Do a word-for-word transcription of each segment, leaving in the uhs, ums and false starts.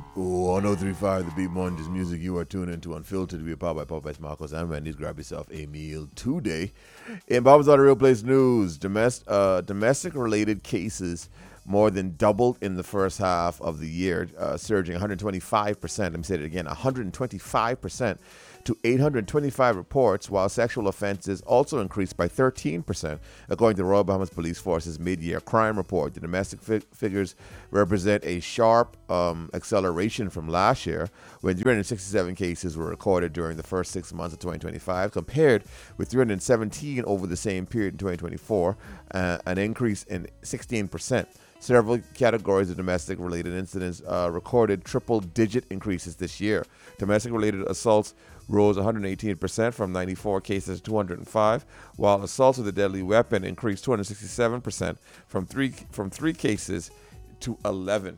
one oh three point five The Beat Mondays music you are tuned into Unfiltered. We are powered by Popeyes Marcos and Wendy's. Grab yourself a meal today. In Bob's Auto Real Place News, domestic uh, domestic related cases more than doubled in the first half of the year, uh, surging one hundred twenty-five percent. Let me say it again, one hundred twenty-five percent to eight hundred twenty-five reports, while sexual offenses also increased by thirteen percent, according to the Royal Bahamas Police Force's mid-year crime report. The domestic fi- figures represent a sharp um, acceleration from last year, when three hundred sixty-seven cases were recorded during the first six months of twenty twenty-five, compared with three hundred seventeen over the same period in twenty twenty-four, uh, an increase in sixteen percent. Several categories of domestic-related incidents uh, recorded triple-digit increases this year. Domestic-related assaults rose one hundred eighteen percent from ninety-four cases to two hundred five, while assaults with a deadly weapon increased two hundred sixty-seven percent from three from three cases to eleven.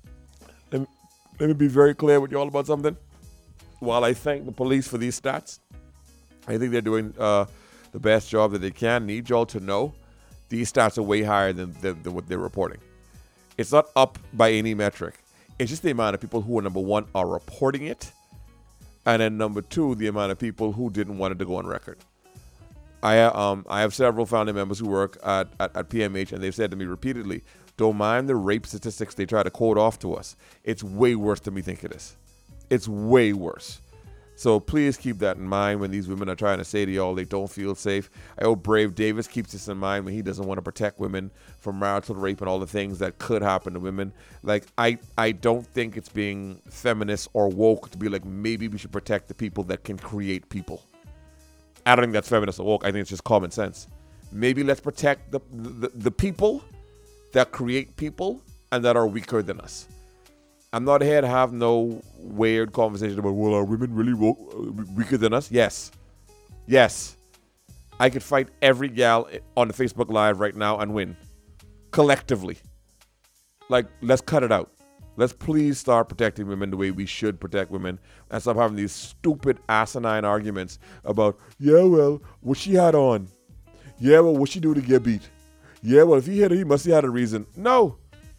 Let me, let me be very clear with you all about something. While I thank the police for these stats, I think they're doing uh, the best job that they can. Need y'all to know these stats are way higher than, than, than what they're reporting. It's not up by any metric. It's just the amount of people who are, number one, are reporting it, and then number two, the amount of people who didn't want it to go on record. I um I have several family members who work at, at, at P M H, and they've said to me repeatedly, don't mind the rape statistics they try to quote off to us. It's way worse than we think it is. It's way worse. So please keep that in mind when these women are trying to say to y'all they don't feel safe. I hope Brave Davis keeps this in mind when he doesn't want to protect women from marital rape and all the things that could happen to women. Like, I, I don't think it's being feminist or woke to be like, maybe we should protect the people that can create people. I don't think that's feminist or woke. I think it's just common sense. Maybe let's protect the, the, the people that create people and that are weaker than us. I'm not here to have no weird conversation about, well, are women really woke, weaker than us? Yes. Yes. I could fight every gal on the Facebook Live right now and win. Collectively. Like, let's cut it out. Let's please start protecting women the way we should protect women and stop having these stupid asinine arguments about, yeah, well, what she had on. Yeah, well, what she do to get beat. Yeah, well, if he hit her, he must have had a reason. No.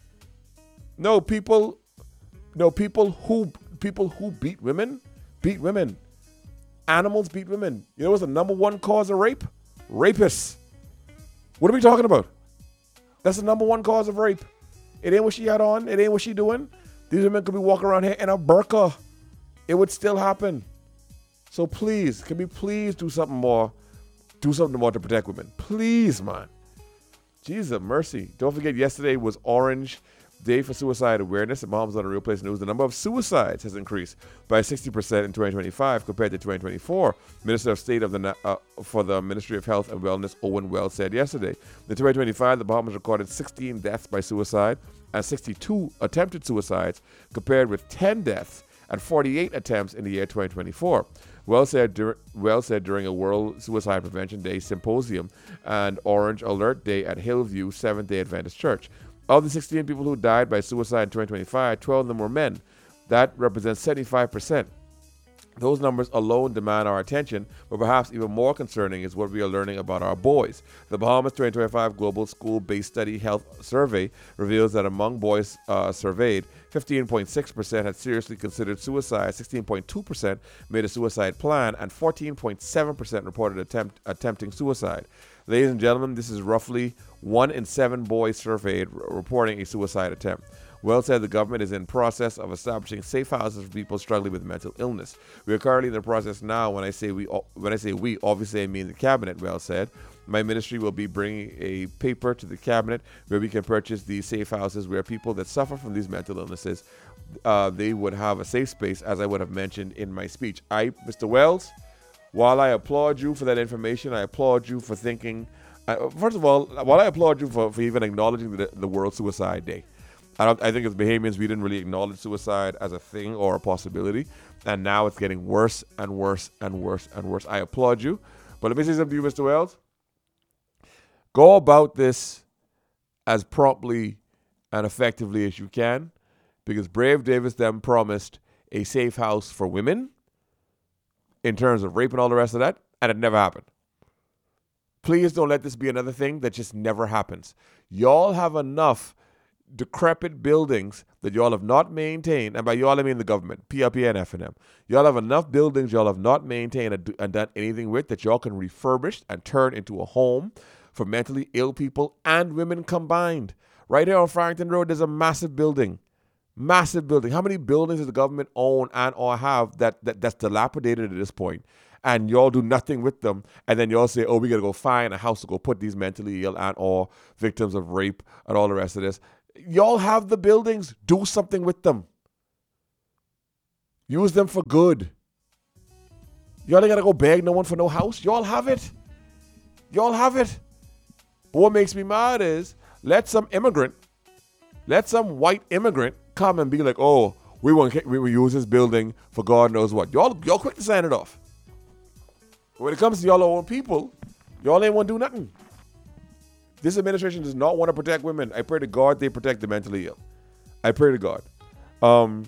No, people... No, people who people who beat women, beat women. Animals beat women. You know what's the number one cause of rape? Rapists. What are we talking about? That's the number one cause of rape. It ain't what she had on. It ain't what she doing. These women could be walking around here in a burqa. It would still happen. So please, can we please do something more? Do something more to protect women. Please, man. Jesus mercy. Don't forget, yesterday was Orange Day for Suicide Awareness at Bahamas on the Real Place News. The number of suicides has increased by sixty percent in twenty twenty-five compared to twenty twenty-four. Minister of State of the uh, for the Ministry of Health and Wellness, Owen Wells, said yesterday. In twenty twenty-five, the Bahamas recorded sixteen deaths by suicide and sixty-two attempted suicides, compared with ten deaths and forty-eight attempts in the year twenty twenty-four. Wells said, dur- Wells said during a World Suicide Prevention Day symposium and Orange Alert Day at Hillview Seventh-day Adventist Church. Of the sixteen people who died by suicide in twenty twenty-five, twelve of them were men. That represents seventy-five percent. Those numbers alone demand our attention, but perhaps even more concerning is what we are learning about our boys. The Bahamas twenty twenty-five Global School-Based Study Health Survey reveals that among boys uh, surveyed, fifteen point six percent had seriously considered suicide, sixteen point two percent made a suicide plan, and fourteen point seven percent reported attempt, attempting suicide. Ladies and gentlemen, this is roughly one in seven boys surveyed r- reporting a suicide attempt. Wells said the government is in process of establishing safe houses for people struggling with mental illness. We are currently in the process now. When I say we, when I say we, obviously I mean the cabinet, Wells said. My ministry will be bringing a paper to the cabinet where we can purchase these safe houses where people that suffer from these mental illnesses, uh, they would have a safe space, as I would have mentioned in my speech. I, Mister Wells, while I applaud you for that information, I applaud you for thinking, uh, first of all, while I applaud you for, for even acknowledging the, the World Suicide Day. I, don't, I think as Bahamians, we didn't really acknowledge suicide as a thing or a possibility. And now it's getting worse and worse and worse and worse. I applaud you. But let me say something to you, Mister Wells. Go about this as promptly and effectively as you can, because Brave Davis then promised a safe house for women in terms of rape and all the rest of that, and it never happened. Please don't let this be another thing that just never happens. Y'all have enough decrepit buildings that y'all have not maintained, and by y'all I mean the government, P R P and F N M. Y'all have enough buildings y'all have not maintained and, do, and done anything with that y'all can refurbish and turn into a home for mentally ill people and women combined. Right here on Farrington Road, there's a massive building. Massive building. How many buildings does the government own and or have that, that that's dilapidated at this point? And y'all do nothing with them, and then y'all say, oh, we got to go find a house to go put these mentally ill and or victims of rape and all the rest of this. Y'all have the buildings. Do something with them. Use them for good. Y'all ain't got to go beg no one for no house. Y'all have it. Y'all have it. But what makes me mad is let some immigrant, let some white immigrant come and be like, oh, we want we will use this building for God knows what. Y'all, y'all quick to sign it off. When it comes to y'all own people, y'all ain't want to do nothing. This administration does not want to protect women. I pray to God they protect the mentally ill. I pray to God. Um,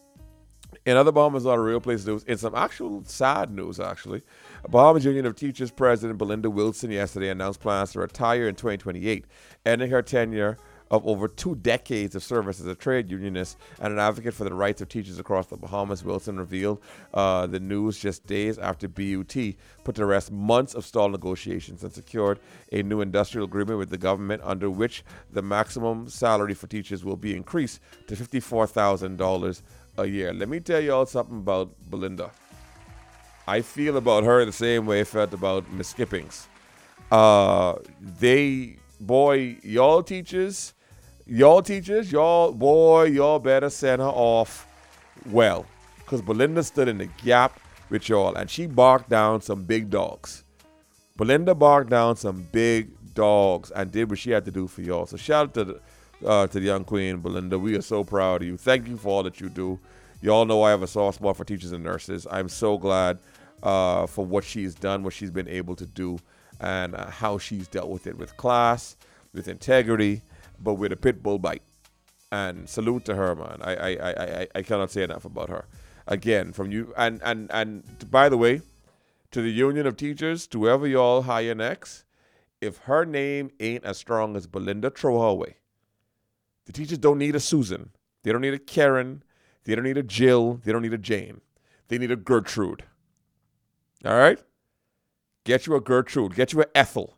in other Bahamas are a real place news, in some actual sad news, actually, Bahamas Union of Teachers President Belinda Wilson yesterday announced plans to retire in twenty twenty-eight, ending her tenure of over two decades of service as a trade unionist and an advocate for the rights of teachers across the Bahamas. Wilson revealed uh, the news just days after B U T put to rest months of stalled negotiations and secured a new industrial agreement with the government under which the maximum salary for teachers will be increased to fifty-four thousand dollars a year. Let me tell you all something about Belinda. I feel about her the same way I felt about Miss Skippings. Uh, they, boy, y'all teachers, y'all teachers, y'all, boy, y'all better send her off well. Because Belinda stood in the gap with y'all, and she barked down some big dogs. Belinda barked down some big dogs and did what she had to do for y'all. So shout out to the, uh, to the young queen, Belinda. We are so proud of you. Thank you for all that you do. Y'all know I have a soft spot for teachers and nurses. I'm so glad uh, for what she's done, what she's been able to do, and uh, how she's dealt with it with class, with integrity, but with a pit bull bite. And salute to her, man. I I I I, I cannot say enough about her. Again, from you, and and and by the way, to the Union of Teachers, to whoever y'all hire next, if her name ain't as strong as Belinda, throw her away. The teachers don't need a Susan. They don't need a Karen. They don't need a Jill. They don't need a Jane. They need a Gertrude. All right? Get you a Gertrude. Get you an Ethel.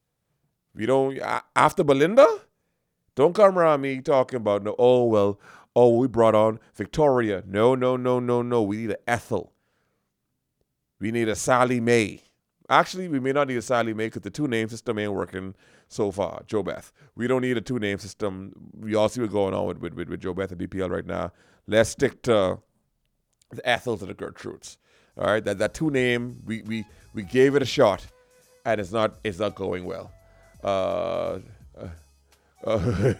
You don't, after Belinda, don't come around me talking about, no, oh, well, oh, we brought on Victoria. No, no, no, no, no. We need an Ethel. We need a Sally Mae. Actually, we may not need a Sally Mae because the two-name system ain't working so far. Joe Beth. We don't need a two-name system. We all see what's going on with, with, with, with Joe Beth and B P L right now. Let's stick to the Ethels and the Gertrudes. All right, that that two-name, we we we gave it a shot, and it's not it's not going well. Uh, uh, uh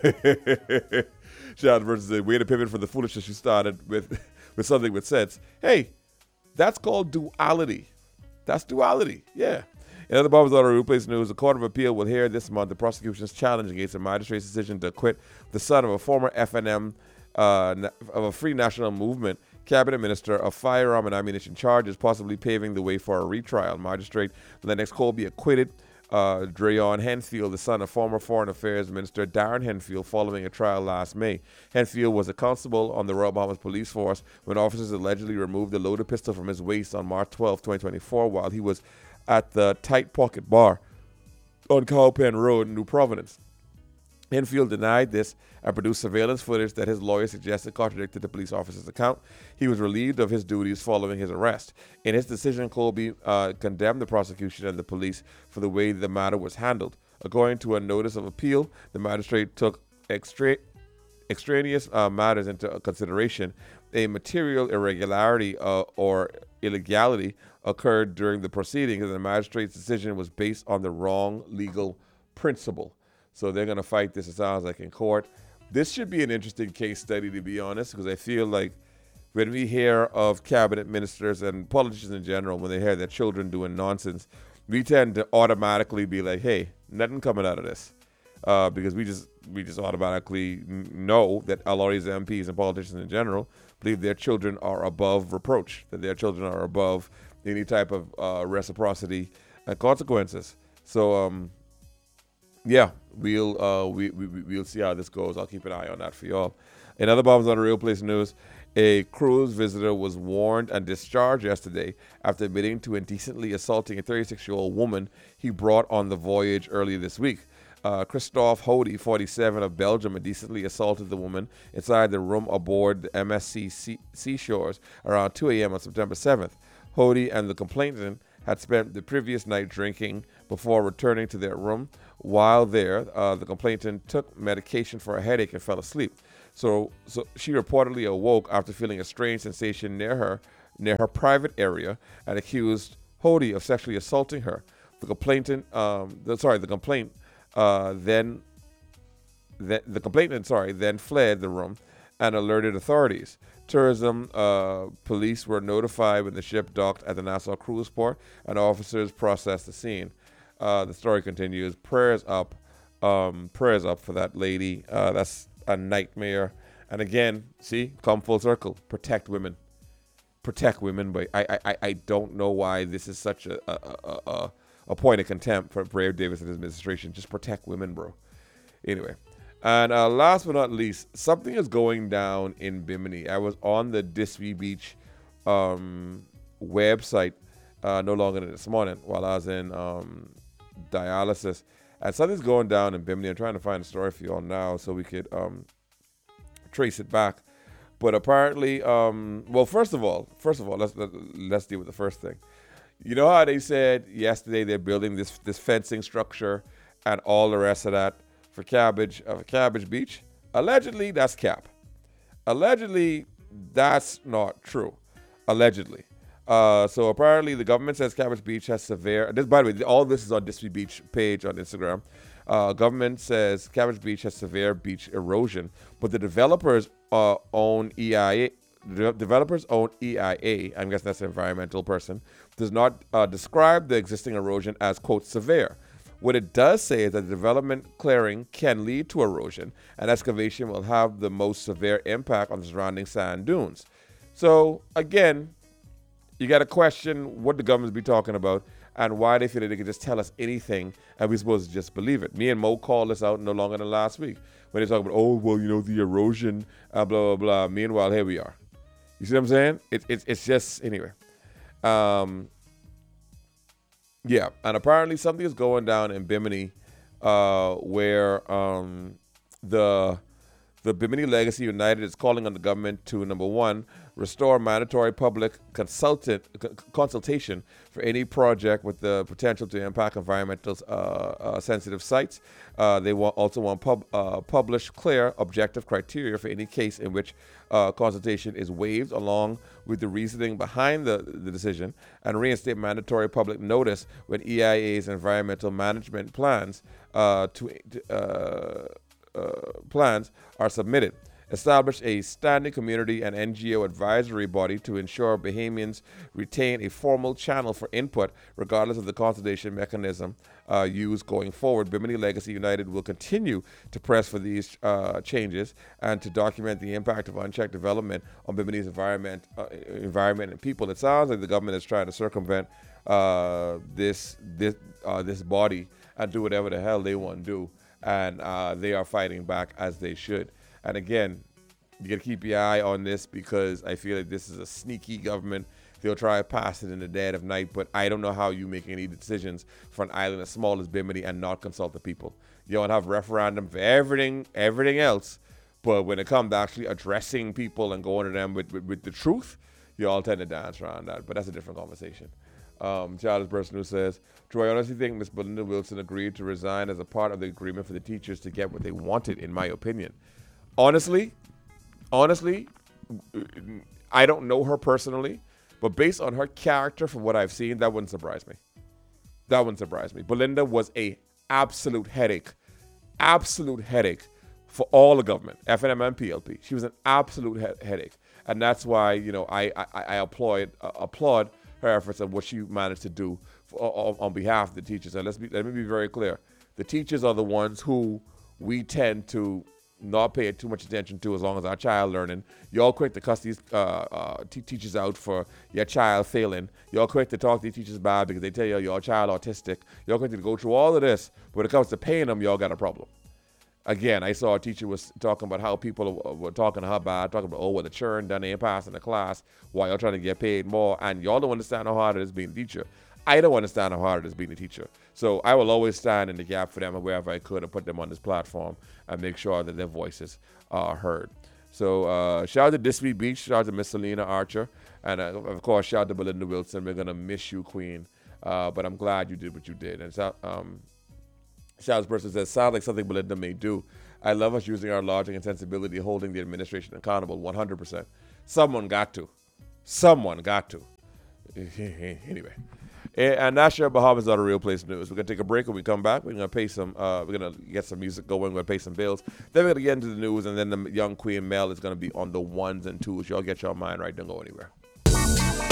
Sean versus the way to pivot from the foolishness you started with with something with sense. Hey, that's called duality. That's duality, yeah. In other Barbara's Auto Replace news, the Court of Appeal will hear this month the prosecution's challenge against a magistrate's decision to acquit the son of a former F N M uh, of a Free National Movement cabinet minister of firearm and ammunition charges, possibly paving the way for a retrial. Magistrate Lennox Colby acquitted uh, Drayon Henfield, the son of former Foreign Affairs Minister Darren Henfield, following a trial last May. Henfield was a constable on the Royal Bahamas Police Force when officers allegedly removed a loaded pistol from his waist on March twelfth, twenty twenty-four, while he was at the Tight Pocket Bar on Cowpen Road in New Providence. Henfield denied this and produced surveillance footage that his lawyer suggested contradicted the police officer's account. He was relieved of his duties following his arrest. In his decision, Colby uh, condemned the prosecution and the police for the way the matter was handled. According to a notice of appeal, the magistrate took extra- extraneous uh, matters into consideration. A material irregularity uh, or illegality occurred during the proceedings, and the magistrate's decision was based on the wrong legal principle. So they're going to fight this, it sounds like, in court. This should be an interesting case study, to be honest, because I feel like when we hear of cabinet ministers and politicians in general, when they hear their children doing nonsense, we tend to automatically be like, hey, nothing coming out of this. Uh, because we just we just automatically know that a lot of these M Ps and politicians in general believe their children are above reproach, that their children are above any type of uh, reciprocity and consequences. So, um, yeah, we'll uh, we, we we'll see how this goes. I'll keep an eye on that for y'all. In other bombs on the Real Place News, a cruise visitor was warned and discharged yesterday after admitting to indecently assaulting a thirty-six-year-old woman he brought on the voyage earlier this week. Uh, Christophe Hody, forty-seven, of Belgium, indecently assaulted the woman inside the room aboard the M S C Seashores around two a.m. on September seventh. Hody and the complainant had spent the previous night drinking before returning to their room. While there, uh, the complainant took medication for a headache and fell asleep. So, so she reportedly awoke after feeling a strange sensation near her, near her private area, and accused Hody of sexually assaulting her. The complainant, um, the, sorry, the complaint, uh, then, the, the complainant, sorry, then fled the room and alerted authorities. Tourism uh, police were notified when the ship docked at the Nassau cruise port, and officers processed the scene. Uh, the story continues. Prayers up, um, prayers up for that lady. Uh, that's a nightmare. And again, see, come full circle. Protect women, protect women. But I, I, I don't know why this is such a a, a, a a point of contempt for Brave Davis and his administration. Just protect women, bro. Anyway. And uh, last but not least, something is going down in Bimini. I was on the Disby Beach um, website uh, no longer than this morning while I was in um, dialysis. And something's going down in Bimini. I'm trying to find a story for you all now so we could um, trace it back. But apparently, um, well, first of all, first of all, let's let, let's deal with the first thing. You know how they said yesterday they're building this this fencing structure and all the rest of that for Cabbage of uh, Cabbage Beach? Allegedly, that's cap. Allegedly, that's not true. Allegedly. Uh, so apparently, the government says Cabbage Beach has severe. This, by the way, all this is on Disby Beach page on Instagram. Uh, government says Cabbage Beach has severe beach erosion, but the developers uh, own E I A. The developers own E I A. I'm guessing that's an environmental person. Does not uh, describe the existing erosion as, quote, severe. What it does say is that the development clearing can lead to erosion, and excavation will have the most severe impact on the surrounding sand dunes. So, again, you got to question what the government's be talking about and why they feel that they can just tell us anything and we're supposed to just believe it. Me and Mo called this out no longer than last week when they talk about, oh, well, you know, the erosion, uh, blah, blah, blah. Meanwhile, here we are. You see what I'm saying? It, it, it's just, anyway. Um... Yeah, and apparently something is going down in Bimini uh, where um, the the Bimini Legacy United is calling on the government to, number one, restore mandatory public consultant c- consultation for any project with the potential to impact environmental uh, uh, sensitive sites. Uh, they want, also want pub, uh, publish clear, objective criteria for any case in which uh, consultation is waived, along with the reasoning behind the, the decision, and reinstate mandatory public notice when E I A's environmental management plans uh, to uh, uh, plans are submitted. Establish a standing community and N G O advisory body to ensure Bahamians retain a formal channel for input, regardless of the consultation mechanism uh, used going forward. Bimini Legacy United will continue to press for these uh, changes and to document the impact of unchecked development on Bimini's environment, uh, environment and people. It sounds like the government is trying to circumvent uh, this this uh, this body and do whatever the hell they want to do, and uh, they are fighting back as they should. And again, you got to keep your eye on this because I feel like this is a sneaky government. They'll try to pass it in the dead of night, but I don't know how you make any decisions for an island as small as Bimini and not consult the people. You don't have referendum for everything, everything else, but when it comes to actually addressing people and going to them with, with, with the truth, you all tend to dance around that, but that's a different conversation. Um, Charles Person who says, do I honestly think Miss Belinda Wilson agreed to resign as a part of the agreement for the teachers to get what they wanted, in my opinion? Honestly, honestly, I don't know her personally, but based on her character from what I've seen, that wouldn't surprise me. That wouldn't surprise me. Belinda was a absolute headache, absolute headache for all the government, F N M and P L P. She was an absolute he- headache. And that's why, you know, I, I, I applaud, uh, applaud her efforts and what she managed to do for, on, on behalf of the teachers. And let's be, let me be very clear. The teachers are the ones who we tend to not pay too much attention to as long as our child learning. Y'all quick to cuss these uh, uh, t- teachers out for your child failing. Y'all quick to talk to these teachers bad because they tell you your child autistic. Y'all quick to go through all of this. But when it comes to paying them, y'all got a problem. Again, I saw a teacher was talking about how people were talking to her bad, talking about, oh, well, the churn done ain't passing the class while y'all trying to get paid more. And y'all don't understand how hard it is being a teacher. I don't understand how hard it is being a teacher. So I will always stand in the gap for them wherever I could and put them on this platform and make sure that their voices are heard. So uh, shout out to This Week Beach, shout out to Miss Selena Archer, and uh, of course, shout out to Belinda Wilson. We're going to miss you, Queen, uh, but I'm glad you did what you did. And so, um, shout out to the person that says, sounds like something Belinda may do. I love us using our logic and sensibility, holding the administration accountable, one hundred percent. Someone got to. Someone got to. Anyway. And that's your Bahamas Are the Real Place News. We're going to take a break. When we come back, we're going to pay some, uh, we're going to get some music going. We're going to pay some bills. Then we're going to get into the news, and then the young Queen Mel is going to be on the ones and twos. Y'all get your mind right. Don't go anywhere.